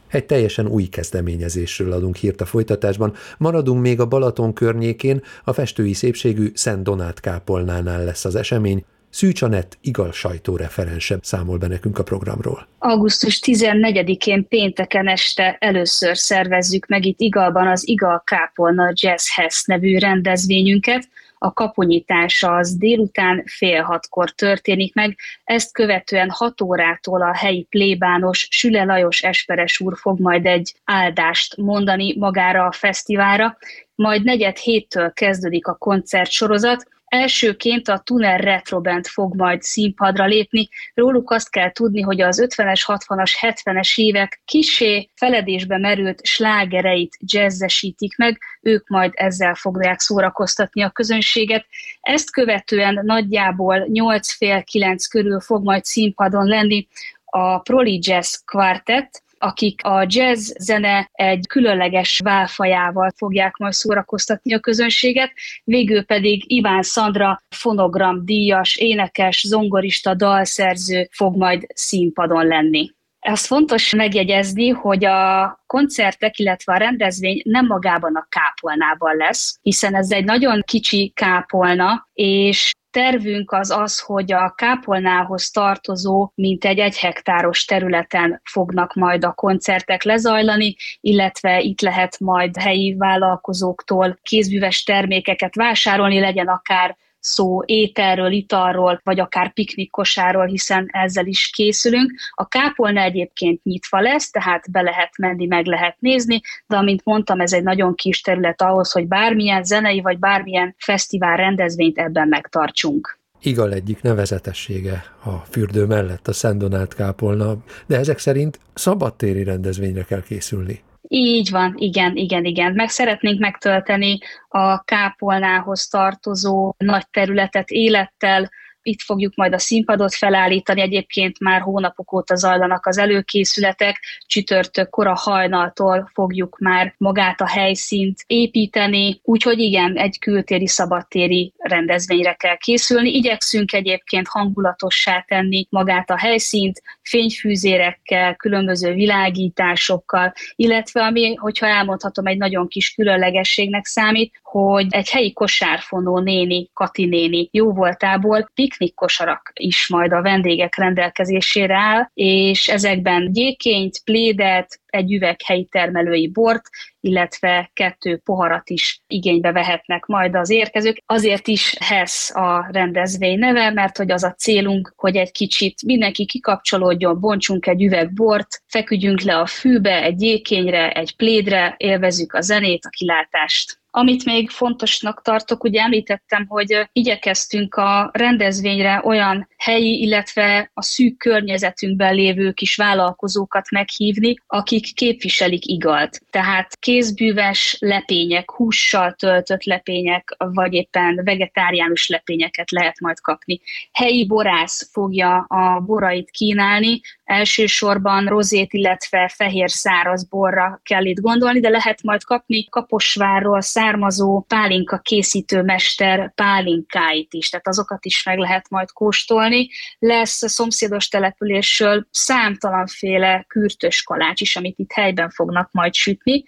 Egy teljesen új kezdeményezésről adunk hírt a folytatásban. Maradunk még a Balaton környékén, a festői szépségű Szent Donát kápolnánál lesz az esemény. Szűcs Anett Igal sajtóreferense számol be nekünk a programról. Augusztus 14-én pénteken este először szervezzük meg itt Igalban az Igal Kápolna Jazz House nevű rendezvényünket. A kapunyitása az délután 5:30-kor történik meg, ezt követően 6 órától a helyi plébános Süle Lajos esperes úr fog majd egy áldást mondani magára a fesztiválra, majd 6:45-től kezdődik a koncertsorozat. Elsőként a Tunnel Retro Band fog majd színpadra lépni. Róluk azt kell tudni, hogy az 50-es, 60-as, 70-es évek kissé feledésbe merült slágereit jazzesítik meg, ők majd ezzel fogják szórakoztatni a közönséget. Ezt követően nagyjából 8:30-9 körül fog majd színpadon lenni a Proli Jazz Quartet, akik a jazz zene egy különleges válfajával fogják majd szórakoztatni a közönséget, végül pedig Iván Szandra fonogram díjas, énekes, zongorista, dalszerző fog majd színpadon lenni. Az fontos megjegyezni, hogy a koncertek, illetve a rendezvény nem magában a kápolnában lesz, hiszen ez egy nagyon kicsi kápolna, és tervünk az, hogy a kápolnához tartozó mintegy 1 hektáros területen fognak majd a koncertek lezajlani, illetve itt lehet majd helyi vállalkozóktól kézműves termékeket vásárolni, legyen akár szó ételről, italról, vagy akár piknikkosáról, hiszen ezzel is készülünk. A kápolna egyébként nyitva lesz, tehát be lehet menni, meg lehet nézni, de amint mondtam, ez egy nagyon kis terület ahhoz, hogy bármilyen zenei, vagy bármilyen fesztivál rendezvényt ebben megtartsunk. Igal egyik nevezetessége a fürdő mellett a Szent Donát kápolna, de ezek szerint szabadtéri rendezvényre kell készülni. Így van, igen. Meg szeretnénk megtölteni a kápolnához tartozó nagy területet élettel. Itt fogjuk majd a színpadot felállítani, egyébként már hónapok óta zajlanak az előkészületek, csütörtök kora hajnaltól fogjuk már magát a helyszínt építeni, úgyhogy igen, egy kültéri, szabadtéri rendezvényre kell készülni. Igyekszünk egyébként hangulatossá tenni magát a helyszínt, fényfűzérekkel, különböző világításokkal, illetve ami, hogyha elmondhatom, egy nagyon kis különlegességnek számít, hogy egy helyi kosárfonó néni, Kati néni jóvoltából piknikkosarak is majd a vendégek rendelkezésére áll, és ezekben gyékényt, plédet, egy üveg helyi termelői bort, illetve 2 poharat is igénybe vehetnek majd az érkezők. Azért is HESZ a rendezvény neve, mert hogy az a célunk, hogy egy kicsit mindenki kikapcsolódjon, bontsunk egy üveg bort, feküdjünk le a fűbe, egy gyékényre, egy plédre, élvezzük a zenét, a kilátást. Amit még fontosnak tartok, ugye említettem, hogy igyekeztünk a rendezvényre olyan helyi, illetve a szűk környezetünkben lévő kis vállalkozókat meghívni, akik képviselik Igalt. Tehát kézbűves lepények, hússal töltött lepények, vagy éppen vegetáriánus lepényeket lehet majd kapni. Helyi borász fogja a borait kínálni, elsősorban rozét, illetve fehér száraz borra kell itt gondolni, de lehet majd kapni Kaposvárról származó pálinka készítőmester pálinkáit is, tehát azokat is meg lehet majd kóstolni. Lesz a szomszédos településről számtalanféle kürtös kalács is, amit itt helyben fognak majd sütni,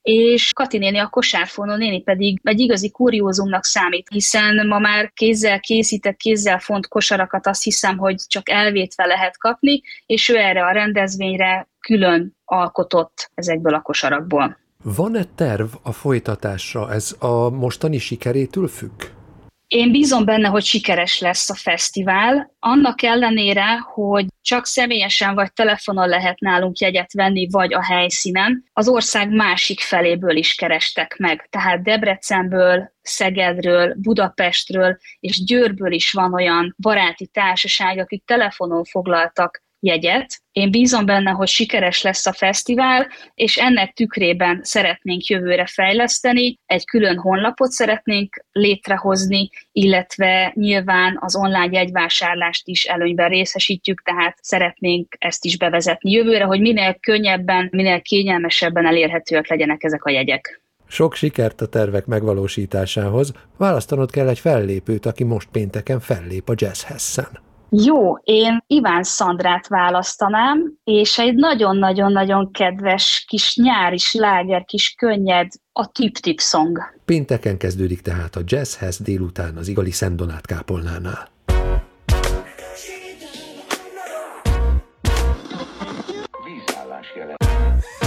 és Kati néni, a kosárfonó néni pedig egy igazi kuriózumnak számít, hiszen ma már kézzel készített, kézzel font kosarakat azt hiszem, hogy csak elvétve lehet kapni, és ő erre a rendezvényre külön alkotott ezekből a kosarakból. Van-e terv a folytatásra? Ez a mostani sikerétől függ? Én bízom benne, hogy sikeres lesz a fesztivál, annak ellenére, hogy csak személyesen vagy telefonon lehet nálunk jegyet venni, vagy a helyszínen, az ország másik feléből is kerestek meg. Tehát Debrecenből, Szegedről, Budapestről és Győrből is van olyan baráti társaság, akik telefonon foglaltak jegyet. Én bízom benne, hogy sikeres lesz a fesztivál, és ennek tükrében szeretnénk jövőre fejleszteni, egy külön honlapot szeretnénk létrehozni, illetve nyilván az online jegyvásárlást is előnyben részesítjük, tehát szeretnénk ezt is bevezetni jövőre, hogy minél könnyebben, minél kényelmesebben elérhetőek legyenek ezek a jegyek. Sok sikert a tervek megvalósításához, választanod kell egy fellépőt, aki most pénteken fellép a Jazz House-en. Jó, én Iván Szandrát választanám, és egy nagyon-nagyon-nagyon kedves kis nyári sláger, kis könnyed, a Tip-Tip Song. Pénteken kezdődik tehát a Jazz House délután az Igali Szent Donát kápolnánál.